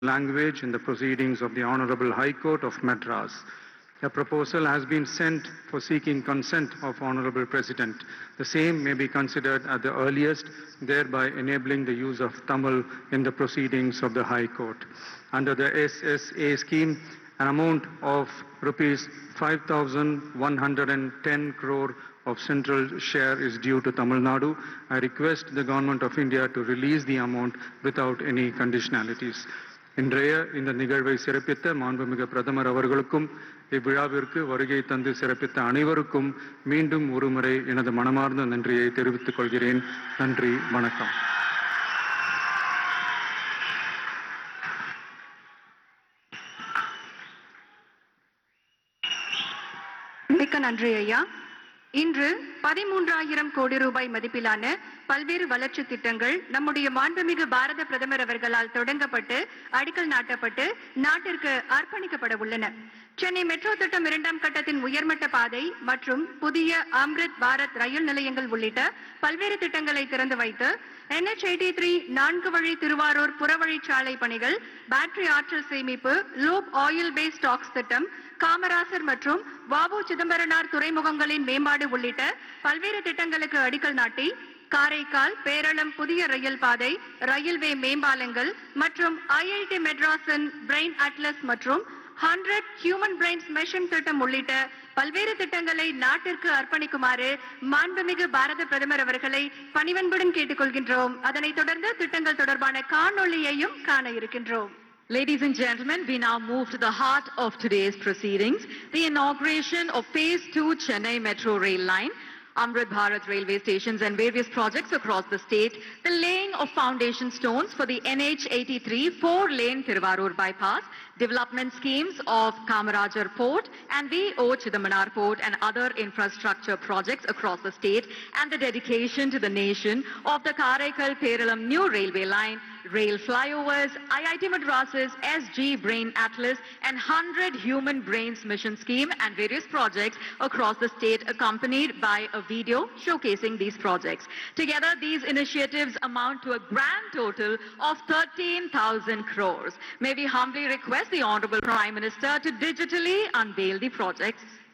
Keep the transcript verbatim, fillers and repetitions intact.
language in the proceedings of the Honorable High Court of Madras. A proposal has been sent for seeking consent of Honorable President. The same may be considered at the earliest, thereby enabling the use of Tamil in the proceedings of the High Court. Under the S S A scheme, an amount of rupees five thousand one hundred ten crore of central share is due to Tamil Nadu. I request the Government of India to release the amount without any conditionalities. இன்றைய இந்த நிகழ்வை சிறப்பித்த மாண்புமிகு பிரதமர் அவர்களுக்கும் இவ்விழாவிற்கு வருகை தந்து சிறப்பித்த அனைவருக்கும் மீண்டும் ஒருமுறை எனது மனமார்ந்த நன்றியை தெரிவித்துக் கொள்கிறேன். நன்றி, வணக்கம். மிக்க நன்றி ஐயா. இன்று பதிமூன்றாயிரம் கோடி ரூபாய் மதிப்பிலான பல்வேறு வளர்ச்சி திட்டங்கள் நம்முடைய மாண்புமிகு பாரத பிரதமர் அவர்களால் தொடங்கப்பட்டு அடிக்கல் நாட்டப்பட்டு நாட்டிற்கு அர்ப்பணிக்கப்பட உள்ளன. சென்னை மெட்ரோ திட்டம் இரண்டாம் கட்டத்தின் உயர்மட்ட பாதை மற்றும் புதிய அம்ரித் பாரத் ரயில் நிலையங்கள் உள்ளிட்ட பல்வேறு திட்டங்களை திறந்து வைத்து என் எச் எண்பத்தி மூன்று நான்கு வழி திருவாரூர் புறவழிச்சாலை பணிகள், பேட்டரி ஆற்றல் சேமிப்பு, லூப் ஆயில் பேஸ் ஸ்டாக்ஸ் திட்டம், காமராசர் மற்றும் வாவு சிதம்பரனார் துறைமுகங்களின் மேம்பாடு உள்ளிட்ட பல்வேறு திட்டங்களுக்கு அடிக்கல் நாட்டி காரைக்கால் பேரளம் புதிய ரயில் பாதை, ரயில்வே மேம்பாலங்கள் மற்றும் ஐ ஐ டி மெட்ராஸின் பிரெயின் அட்லஸ் மற்றும் ஹண்ட்ரட் ஹியூமன் பிரெயின்ஸ் மெஷின் திட்டம் உள்ளிட்ட பல்வேறு திட்டங்களை நாட்டிற்கு அர்ப்பணிக்குமாறு மாண்புமிகு பாரத பிரதமர் அவர்களை பணிவன்புடன் கேட்டுக்கொள்கின்றோம். அதனைத் தொடர்ந்து திட்டங்கள் தொடர்பான காணொளியையும் காண இருக்கின்றோம். Ladies and gentlemen, we now move to the heart of today's proceedings, the inauguration of Phase two Chennai Metro Rail Line, Amrit Bharat railway stations and various projects across the state, the laying of foundation stones for the N H eighty-three four-lane Thiruvarur bypass, development schemes of Kamarajar Port and V O Chidambarar Port and other infrastructure projects across the state, and the dedication to the nation of the Karaikal Peralam new railway line, rail flyovers, I I T Madras's S G Brain Atlas and one hundred Human Brains Mission Scheme and various projects across the state, accompanied by a video showcasing these projects. Together, these initiatives amount to a grand total of thirteen thousand crores. May we humbly request the Honorable Prime Minister to digitally unveil the projects.